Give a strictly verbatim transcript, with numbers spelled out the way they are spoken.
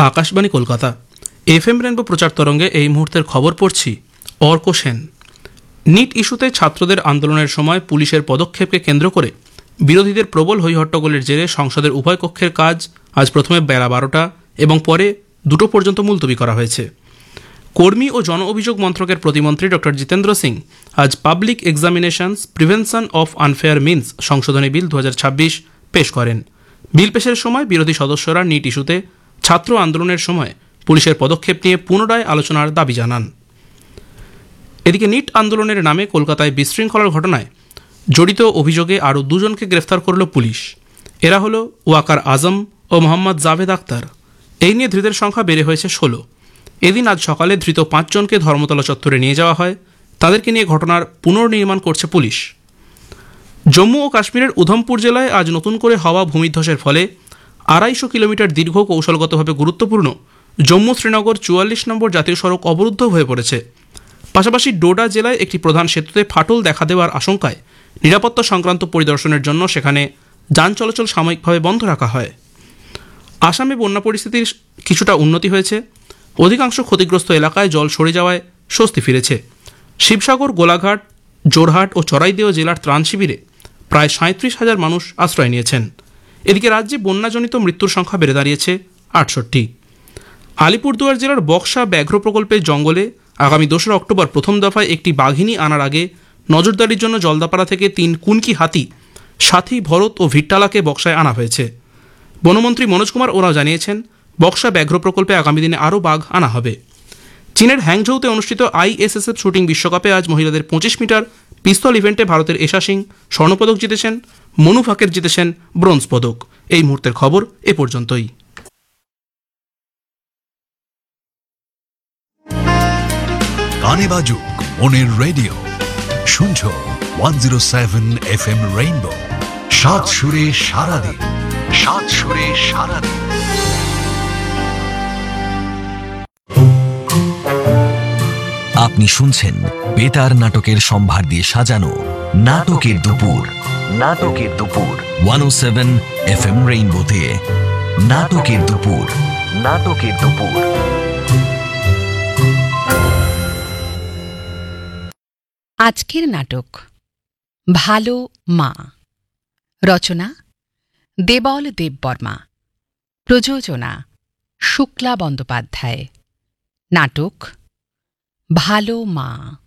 Akashvani Kolkata F M rainbow প্রচার তরঙ্গে এই মুহূর্তের খবর পড়ছি অর্ক সেন। নিট ইস্যুতে ছাত্রদের আন্দোলনের সময় পুলিশের পদক্ষেপকে কেন্দ্র করে বিরোধীদের প্রবল হৈহট্টগোলের জেরে সংসদের উভয় কক্ষের কাজ আজ প্রথমে বেলা বারোটা এবং পরে দুটো পর্যন্ত মুলতবি করা হয়েছে। কর্মী ও জন অভিযোগ মন্ত্রকের প্রতিমন্ত্রী ডক্টর জিতেন্দ্র সিং আজ public examinations prevention of unfair means সংশোধনী বিল দু হাজার ছাব্বিশ পেশ করেন। বিল পেশের সময় বিরোধী সদস্যরা নিট ইস্যুতে ছাত্র আন্দোলনের সময় পুলিশের পদক্ষেপ নিয়ে পুনরায় আলোচনার দাবি জানান। এদিকে নিট আন্দোলনের নামে কলকাতায় বিশৃঙ্খলার ঘটনায় জড়িত অভিযোগে আরও দুজনকে গ্রেফতার করল পুলিশ। এরা হল ওয়াকার আজম ও মোহাম্মদ জাভেদ আক্তার। এই নিয়ে ধৃতের সংখ্যা বেড়ে হয়েছে ষোলো। এদিন আজ সকালে ধৃত পাঁচজনকে ধর্মতলা চত্বরে নিয়ে যাওয়া হয়। তাদেরকে নিয়ে ঘটনার পুনর্নির্মাণ করছে পুলিশ। জম্মু ও কাশ্মীরের উধমপুর জেলায় আজ নতুন করে হওয়া ভূমিধ্বসের ফলে আড়াইশো কিলোমিটার দীর্ঘ কৌশলগতভাবে গুরুত্বপূর্ণ জম্মু শ্রীনগর চুয়াল্লিশ নম্বর জাতীয় সড়ক অবরুদ্ধ হয়ে পড়েছে। পাশাপাশি ডোডা জেলায় একটি প্রধান সেতুতে ফাটল দেখা দেওয়ার আশঙ্কায় নিরাপত্তা সংক্রান্ত পরিদর্শনের জন্য সেখানে যান চলাচল সাময়িকভাবে বন্ধ রাখা হয়। আসামে বন্যা পরিস্থিতির কিছুটা উন্নতি হয়েছে। অধিকাংশ ক্ষতিগ্রস্ত এলাকায় জল সরে যাওয়ায় স্বস্তি ফিরেছে। শিবসাগর, গোলাঘাট, জোরহাট ও চরাইদেও জেলার ত্রাণ শিবিরে প্রায় সাঁত্রিশ হাজার মানুষ আশ্রয় নিয়েছেন। এদিকে রাজ্যে বন্যাজনিত মৃত্যুর সংখ্যা বেড়ে দাঁড়িয়েছে আটষট্টি। আলিপুরদুয়ার জেলার বক্সা ব্যাঘ্র প্রকল্পের জঙ্গলে আগামী দোসরা অক্টোবর প্রথম দফায় একটি বাঘিনী আনার আগে নজরদারির জন্য জলদাপাড়া থেকে তিন কুনকি হাতি সাথী, ভরত ও ভিট্টালাকে বক্সায় আনা হয়েছে। বনমন্ত্রী মনোজ কুমার ওরাও জানিয়েছেন, বক্সা ব্যাঘ্র প্রকল্পে আগামী দিনে আরও বাঘ আনা হবে। চীনের হ্যাংঝৌতে অনুষ্ঠিত আইএসএসএফ শুটিং বিশ্বকাপে আজ মহিলাদের পঁচিশ মিটার পিস্তল ইভেন্টে ভারতের এশা সিং স্বর্ণপদক জিতেছেন, মনু ফাকের জিতেছেন ব্রোঞ্জ পদক। এই মুহূর্তের খবর এ পর্যন্তই। গানে বাজুক মনের রেডিও, শুনছো one zero seven F M rainbow. সাত সুরে সারাদিন, সাত সুরে সারাদিন। আপনি শুনছেন বেতার নাটকের সম্ভার দিয়ে সাজানো নাটকের দুপুর। নাটকের দুপুর ওয়ান ও সেভেন এফ এম রেইনবোতে। নাটকের দুপুর, নাটকের দুপুর। আজকের নাটক ভালো মা। রচনা দেবল দেববর্মা। প্রযোজনা শুক্লা বন্দ্যোপাধ্যায়। নাটক ভালো মা।